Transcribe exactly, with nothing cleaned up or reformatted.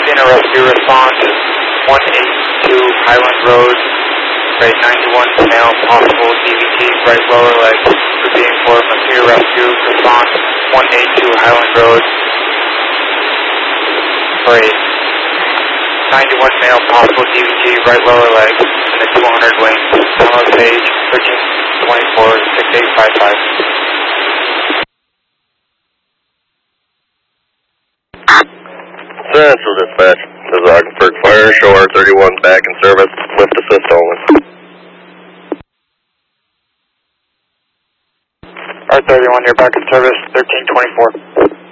Cena Rescue response, one eighty-two Highland Road, grade ninety-one male, possible D V T, right lower leg, repeating for Cena Rescue response, one eighty-two Highland Road, grade ninety-one male, possible D V T, right lower leg, in the two hundred wing, download page, thirteen twenty-four, six eight five five. Central Dispatch, this is Ogdenburg Fire, show R thirty-one back in service, lift assist only. R thirty-one, you're back in service, thirteen twenty-four.